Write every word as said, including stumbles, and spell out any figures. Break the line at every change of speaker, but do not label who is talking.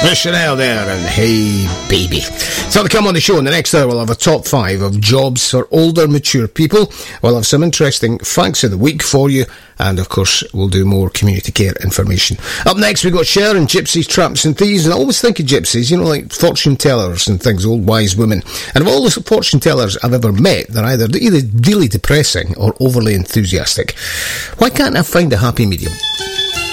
Miss Chanel there, and Hey Baby. So to come on the show in the next hour, we'll have a top five of jobs for older, mature people. We'll have some interesting facts of the week for you, and of course we'll do more community care information. Up next we've got Cher and Gypsies, Tramps and Thieves. And I always think of gypsies, you know, like fortune tellers and things, old wise women. And of all the fortune tellers I've ever met, they're either either really depressing or overly enthusiastic. Why can't I find a happy medium?